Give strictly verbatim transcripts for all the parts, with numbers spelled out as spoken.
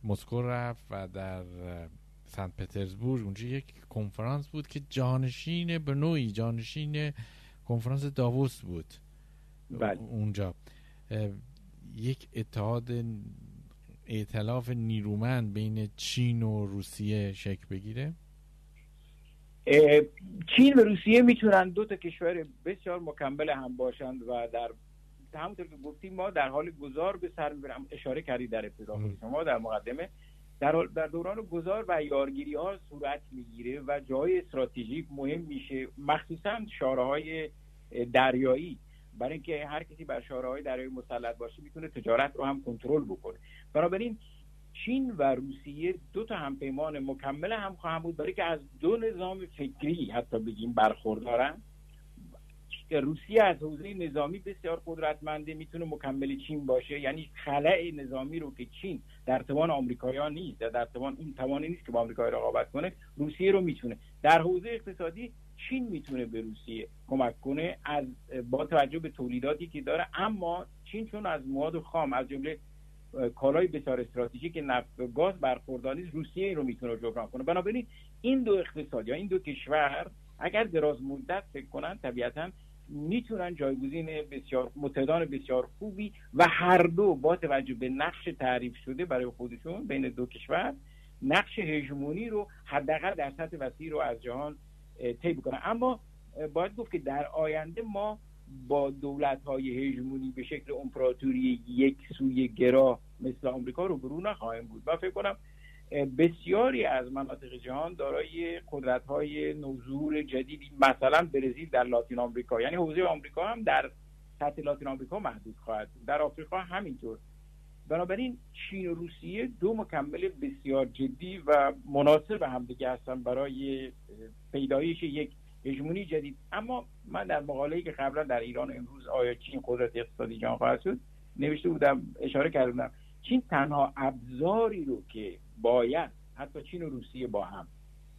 مسکو رفت و در سنت پترزبورگ اونجا یک کنفرانس بود که جانشین به نوعی جانشین کنفرانس داووس بود. بله. اونجا یک اتحاد ائتلاف نیرومند بین چین و روسیه شکل بگیره. چین و روسیه میتونن دو تا کشور بسیار مکمل هم باشند و در همونطور که گفتیم ما در حال گذار به سر میبریم. اشاره کردید در ابتدا شما در مقدمه در در دوران گذار و یارگیری ها صورت میگیره و جای استراتژیک مهم میشه، مخصوصا شاهراهای دریایی، برای اینکه هر کسی بر شاهراهای دریایی مسلط باشه میتونه تجارت رو هم کنترل بکنه. بنابراین چین و روسیه دو تا همپیمان مکمل هم خواهند بود، برای که از دو نظام فکری حتی بگیم برخوردارن. روسیه از حوزه نظامی بسیار قدرتمنده، میتونه مکمل چین باشه، یعنی خلأ نظامی رو که چین در توان آمریکایی‌ها نیست، در توان اون توانی نیست که با آمریکا رقابت کنه، روسیه رو میتونه. در حوزه اقتصادی چین میتونه به روسیه کمک کنه از با توجه به تولیداتی که داره، اما چین چون از مواد خام از جمله کالای بسیار استراتژیک نفت و گاز برخوردار نیست، روسیه رو میتونه جبران کنه. بنابراین این دو اقتصاد یا این دو کشور اگر دراز مدت فکر کنن طبیعتاً میتونن جایگزین بسیار متحدان بسیار خوبی و هر دو با توجه به نقش تعریف شده برای خودشون بین دو کشور نقش هژمونی رو حداقل در سطح وسیع رو از جهان طی بکنن. اما باید گفت که در آینده ما با دولت‌های هژمونی به شکل امپراتوری یک سوی گرا مثل آمریکا رو برو نخواهیم بود. من فکر کنم بسیاری از مناطق جهان دارای قدرت‌های نوظهور جدیدی، مثلا برزیل در لاتین آمریکا، یعنی حوزه آمریکا هم در سطح لاتین آمریکا محدود خواهد بود، در آفریقا همینطور. بنابراین چین و روسیه دو مکمل بسیار جدی و مناسب همدیگه هستن برای پیدایش یک هژمونی جدید. اما من در مقاله‌ای که قبلا در ایران امروز آیا چین قدرت اقتصادی جهان خواهد شد نوشته بودم، اشاره کردم چین تنها ابزاری رو که باید حتی چین و روسیه با هم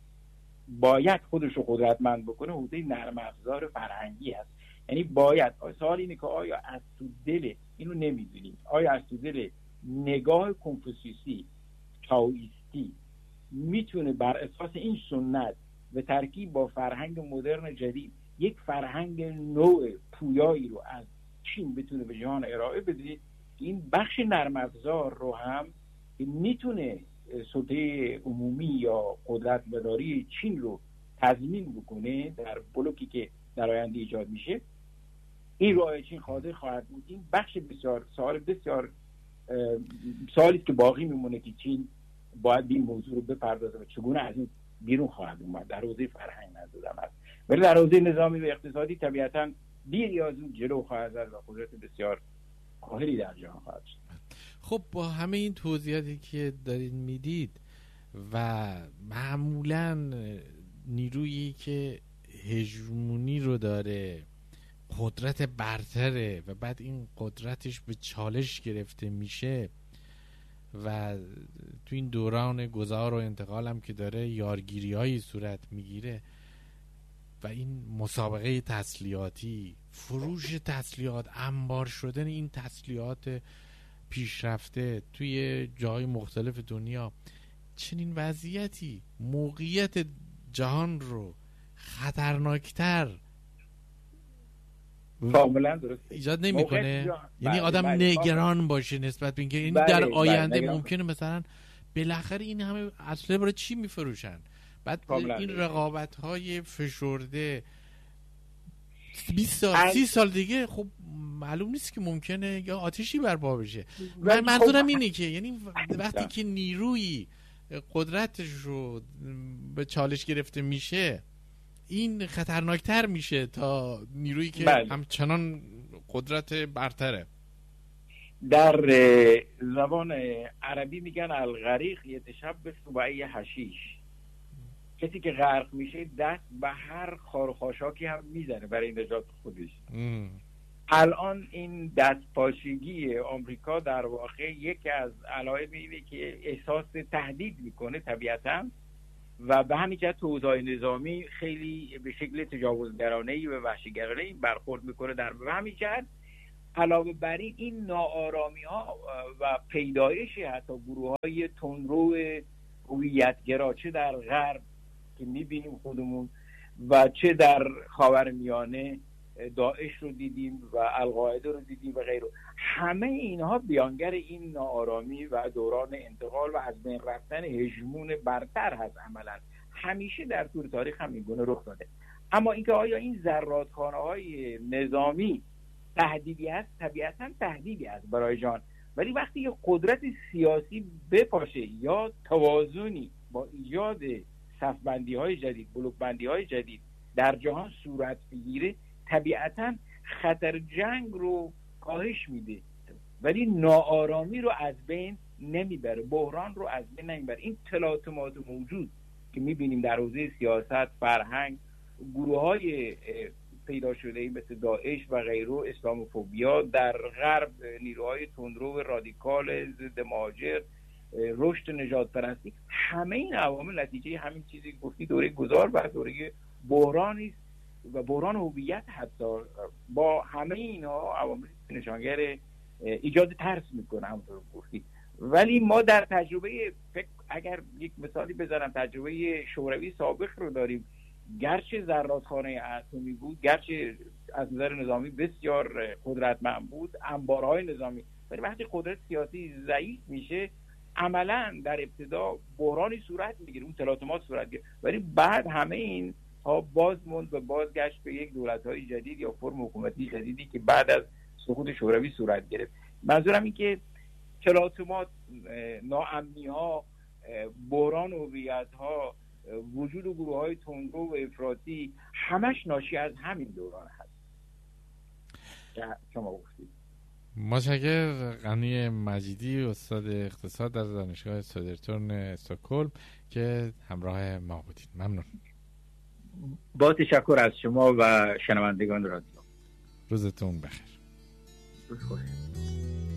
باید خودش رو قدرتمند بکنه حوزه نرم افزار فرهنگی هست. یعنی باید، سوال اینه که آیا از تو دل اینو نمیدونیم، آیا از تو دل نگاه کنفوسیوسی تائویستی میتونه بر اساس این سنت و ترکیب با فرهنگ مدرن جدید یک فرهنگ نوع پویایی رو از چین بتونه به جهان ارائه بده؟ این بخش نرم افزار رو هم میتونه سلطه عمومی یا قدرت مداری چین رو تضمین بکنه در بلوکی که در آینده ایجاد میشه. این رو آیا چین قادر خواهد بود؟ این بخش بسیار سوال بسیار سوالی که باقی میمونه که چین باید این موضوع رو بپردازه و چگونه از این بیرون خواهد اومد. در حوزه فرهنگ نزدم هست، ولی در حوزه نظامی و اقتصادی طبیعتاً دیر یا زود جلو خواهد زد و قدرت بسیار قاهری در جهان خواهد شد. خب با همه این توضیحاتی که دارید میدید و معمولاً نیرویی که هژمونی رو داره، قدرت برتره و بعد این قدرتش به چالش گرفته میشه و تو این دوران گذار و انتقال هم که داره یارگیری هایی صورت میگیره و این مسابقه تسلیحاتی، فروش تسلیحات، انبار شدن این تسلیحات پیشرفته توی جای مختلف دنیا، چنین وضعیتی موقعیت جهان رو خطرناکتر کاملا درست ایجاد نمیکنه. یعنی آدم بله نگران باشه نسبت به اینکه یعنی بله در آینده بله ممکنه مثلا بالاخره این همه اسلحه برای چی میفروشن، بعد این رقابت های فشرده بیست سال سی سال دیگه خب معلوم نیست که ممکنه یا آتشی برپا بشه. من منظورم اینه که یعنی وقتی که نیروی قدرتش رو به چالش گرفته میشه این خطرناکتر میشه تا نیرویی که بله. همچنان قدرت برتره. در زبان عربی میگن الغریق یتشبث بعی حشیش، کسی که غرق میشه دست به هر خار و خاشاکی هم میزنه برای نجات خودش. ام. الان این دست پاشگی آمریکا در واقع یکی از علائم اینه که احساس تهدید میکنه طبیعتاً و به همین جهت اوضاع نظامی خیلی به شکل تجاوزگرانه‌ای و وحشیگرانه‌ای برخورد میکنه. در به همین جهت علاوه بر این این ناآرامی ها و پیدایش حتی گروه های تندرو هویتگرا چه در غرب که میبینیم خودمون و چه در خاورمیانه داعش رو دیدیم و القاعده رو دیدیم و غیره، همه اینها بیانگر این ناآرامی و دوران انتقال و از بین رفتن هژمون برتر هست. عملا همیشه در طول تاریخ هم این گونه رخ داده. اما اینکه آیا این زرادخانه های نظامی تهدیدی هست؟ طبیعتا تهدیدی هست برای جان، ولی وقتی یه قدرت سیاسی بپاشه یا توازنی با ایجاد صفبندی های جدید، بلوک بندی های جدید در جهان صورت بگیره، طبیعتا خطر جنگ رو کاهش میده ولی ناآرامی رو از بین نمیبره، بحران رو از بین نمیبره. این تلاطمات موجود که میبینیم در حوزه سیاست، فرهنگ، گروه های پیدا شده مثل داعش و غیره، اسلاموفوبیا در غرب، نیروهای تندرو رادیکال ضد مهاجر، رشد نژاد پرستی، همه این عوامل نتیجه همین چیزی گفتی دوره گذار و دوره بحرانی است و بحران هویت. حتی با همه اینا عوامل نشانگر ایجاد ترس میکنه همونطور گفتی. ولی ما در تجربه فکر اگر یک مثالی بزنم، تجربه شوروی سابق رو داریم. گرچه زرادخانه اتمی بود، گرچه از نظر نظامی بسیار قدرتمند بود، انبارهای نظامی، ولی وقتی قدرت سیاسی ضعیف میشه عملا در ابتدا بحرانی صورت میگیره، اون تلاطمات صورت میگیره، ولی بعد همه این ها باز موند و بازگشت به یک دولت‌های جدید یا فرم حکومتی جدیدی که بعد از سقوط شوروی صورت گرفت. منظورم این که تلاطمات، ناامنی‌ها، بحران هویت‌ها، وجود گروه‌های تندرو و افراطی همش ناشی از همین دوران هست که شما گفتید. متشکرم غنی مجیدی، استاد اقتصاد در دانشگاه سودرتورن استکهلم که همراه ما بودید. ممنون. با تشکر از شما و شنوندگان رادیو. روزتون بخیر. روز خوش.